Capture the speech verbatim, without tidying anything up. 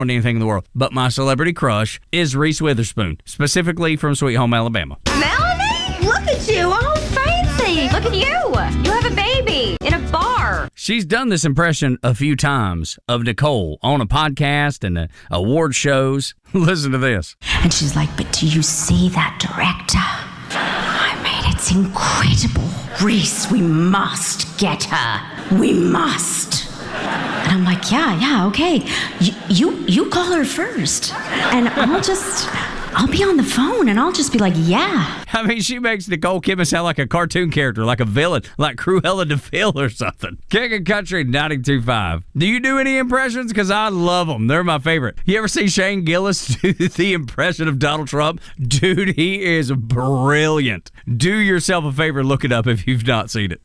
than anything in the world. But my celebrity crush is Reese Witherspoon, specifically from Sweet Home Alabama. Melanie, look at you, all fancy. Look at you. You have a baby in a bar. She's done this impression a few times of Nicole on a podcast and uh, award shows. Listen to this. And she's like, but do you see that director? I mean, it's incredible. Reese, we must get her. We must. And I'm like, yeah, yeah, okay. You, you, you call her first. And I'll just... I'll be on the phone and I'll just be like, yeah. I mean, she makes Nicole Kidman sound like a cartoon character, like a villain, like Cruella de Vil or something. Kicking Country ninety-two point five. Do you do any impressions? Because I love them. They're my favorite. You ever see Shane Gillis do the impression of Donald Trump? Dude, he is brilliant. Do yourself a favor, look it up if you've not seen it.